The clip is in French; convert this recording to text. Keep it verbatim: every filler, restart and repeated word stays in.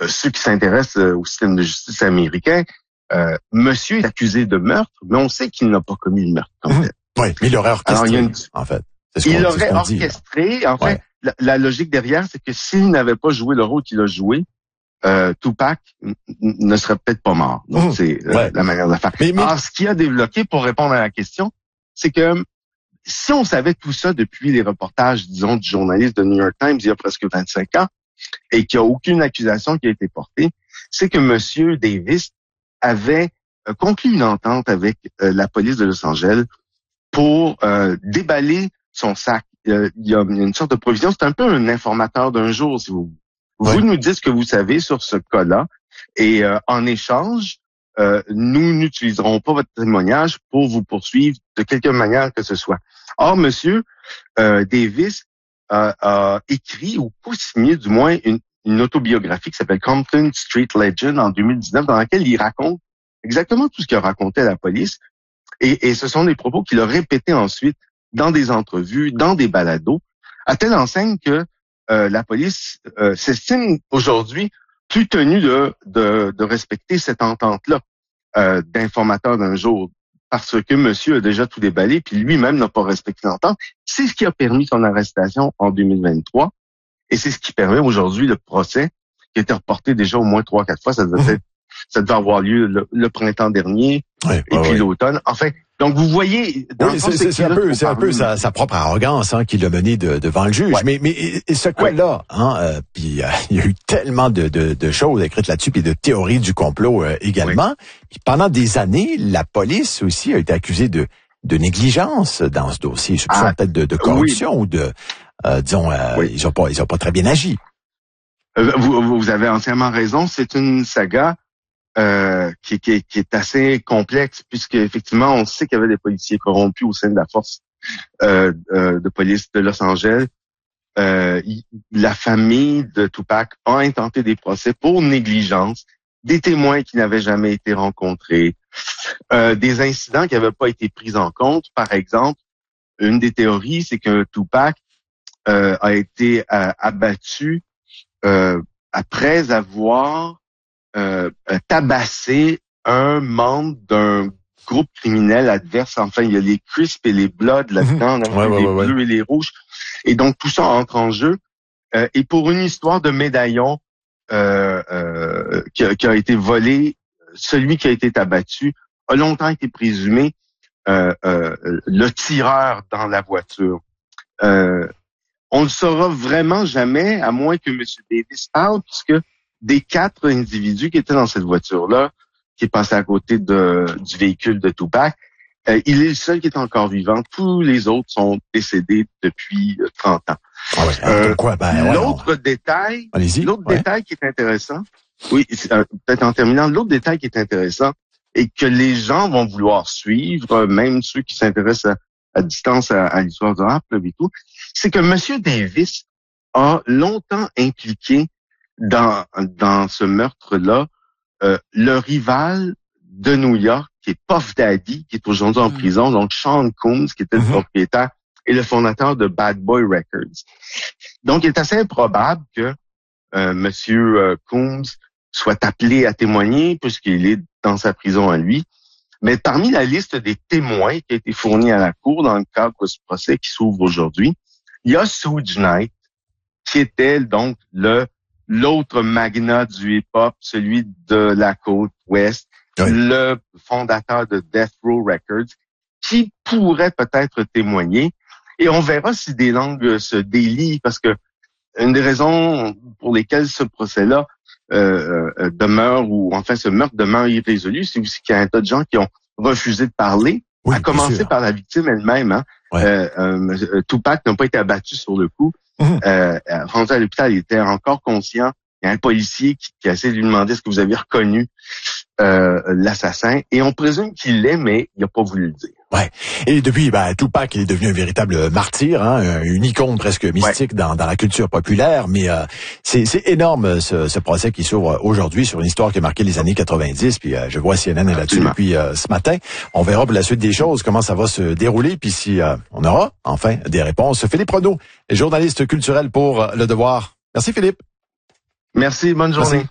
ceux qui s'intéressent euh, au système de justice américain, euh, monsieur est accusé de meurtre, mais on sait qu'il n'a pas commis le meurtre. Comme tel. Oui, mais il l'aurait orchestré, Alors, il y a une... en fait. C'est ce il qu'on, l'aurait c'est ce qu'on orchestré. dit, en fait, ouais. la, la logique derrière, c'est que s'il n'avait pas joué le rôle qu'il a joué, euh, Tupac n- n- ne serait peut-être pas mort. Donc, mmh. c'est euh, ouais. la manière de faire. Mais, mais... Alors, ce qui a débloqué, pour répondre à la question, c'est que si on savait tout ça depuis les reportages, disons, du journaliste de New York Times il y a presque vingt-cinq ans, et qu'il n'y a aucune accusation qui a été portée, c'est que M. Davis avait euh, conclu une entente avec euh, la police de Los Angeles pour euh, déballer son sac. Euh, il y a une sorte de provision. C'est un peu un informateur d'un jour, si vous Vous oui. nous dites ce que vous savez sur ce cas-là, et euh, en échange, euh, nous n'utiliserons pas votre témoignage pour vous poursuivre de quelque manière que ce soit. Or, Monsieur euh, Davis euh, a écrit ou co-signé du moins une, une autobiographie qui s'appelle Compton Street Legend en deux mille dix-neuf, dans laquelle il raconte exactement tout ce qu'il a raconté à la police. Et, et ce sont des propos qu'il a répétés ensuite dans des entrevues, dans des balados, à telle enseigne que euh, la police euh, s'estime aujourd'hui plus tenue de, de, de respecter cette entente-là euh, d'informateur d'un jour, parce que monsieur a déjà tout déballé, puis lui-même n'a pas respecté l'entente. C'est ce qui a permis son arrestation en deux mille vingt-trois, et c'est ce qui permet aujourd'hui le procès, qui a été reporté déjà au moins trois, quatre fois. Ça devait, être, ça devait avoir lieu le, le printemps dernier, oui, et oui, puis oui. l'automne. Enfin, donc vous voyez... Dans oui, c'est, c'est, c'est un peu, c'est un peu sa, sa propre arrogance hein, qui l'a mené de, devant le juge. Ouais. Mais, mais et ce cas-là, ouais. hein, euh, puis euh, il y a eu tellement de, de, de choses écrites là-dessus, puis de théories du complot euh, également. Ouais. Puis pendant des années, la police aussi a été accusée de, de négligence dans ce dossier. Je ah, peut-être de, de corruption oui. ou de, euh, disons, euh, oui. ils ont pas, ils ont pas très bien agi. Euh, vous, vous avez entièrement raison. C'est une saga. Euh, qui, qui, qui est assez complexe, puisque effectivement, on sait qu'il y avait des policiers corrompus au sein de la force euh, euh, de police de Los Angeles. Euh, y, la famille de Tupac a intenté des procès pour négligence, des témoins qui n'avaient jamais été rencontrés, euh, des incidents qui n'avaient pas été pris en compte. Par exemple, une des théories, c'est que Tupac euh, a été euh, abattu euh, après avoir Euh, tabasser un membre d'un groupe criminel adverse. Enfin, il y a les Crips et les Bloods là-dedans, mmh. ouais, les ouais, bleus ouais. et les rouges. Et donc, tout ça entre en jeu. Euh, et pour une histoire de médaillon euh, euh, qui, a, qui a été volé, celui qui a été abattu a longtemps été présumé euh, euh, le tireur dans la voiture. Euh, on ne le saura vraiment jamais, à moins que M. Davis parle, puisque des quatre individus qui étaient dans cette voiture-là, qui est passé à côté de, du véhicule de Tupac, euh, il est le seul qui est encore vivant. Tous les autres sont décédés depuis trente ans. Ah ouais, euh, quoi? Ben, ouais, l'autre on... détail, Allez-y, l'autre ouais. détail qui est intéressant, oui, euh, peut-être en terminant, l'autre détail qui est intéressant et que les gens vont vouloir suivre, même ceux qui s'intéressent à, à distance à, à l'histoire du rap et tout, c'est que M. Davis a longtemps impliqué dans dans ce meurtre-là, euh, le rival de New York, qui est Puff Daddy, qui est aujourd'hui en mmh. prison, donc Sean Combs, qui était mmh. le propriétaire et le fondateur de Bad Boy Records. Donc, il est assez improbable que euh, Monsieur euh, Combs soit appelé à témoigner, puisqu'il est dans sa prison à lui. Mais parmi la liste des témoins qui a été fournie à la cour dans le cadre de ce procès qui s'ouvre aujourd'hui, il y a Suge Knight, qui était donc le l'autre magnat du hip-hop, celui de la côte ouest, oui. le fondateur de Death Row Records, qui pourrait peut-être témoigner. Et on verra si des langues se délient, parce que une des raisons pour lesquelles ce procès-là euh, euh, demeure, ou enfin ce meurtre demeure irrésolu, c'est aussi qu'il y a un tas de gens qui ont refusé de parler, oui, à commencer par la victime elle-même. Hein. Ouais. Euh, euh, Tupac n'a pas été abattu sur le coup. Mmh. Euh, rendu à l'hôpital, il était encore conscient. Il y a un policier qui, qui a essayé de lui demander est-ce que vous avez reconnu euh, l'assassin, et on présume qu'il l'est, mais il n'a pas voulu le dire. Ouais. Et depuis, ben, Tupac est devenu un véritable martyr, hein, une icône presque mystique ouais. dans, dans la culture populaire. Mais euh, c'est, c'est énorme ce, ce procès qui s'ouvre aujourd'hui sur une histoire qui a marqué les années quatre-vingt-dix. Puis euh, je vois C N N est là-dessus depuis euh, ce matin. On verra pour la suite des choses comment ça va se dérouler. Puis si euh, on aura enfin des réponses. Philippe Renaud est journaliste culturel pour Le Devoir. Merci Philippe. Merci. Bonne journée. Merci.